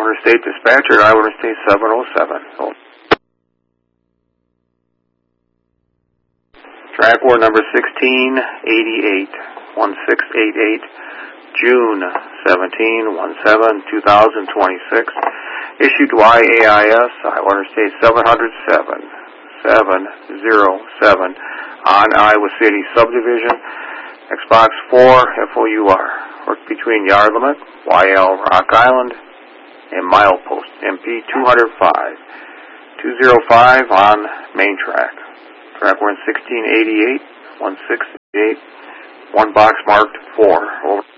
Warner State Dispatcher, Warner State 707. Track word number 1688, 1688, June 17/17/2026. Issued YAIS, Warner State 707, 707, on Iowa City Subdivision, Xbox 4, FOUR. Work between yard limit, YL Rock Island, and milepost, MP 205, 205 on main track. Track word 1688, 1688, one box marked 4. Over.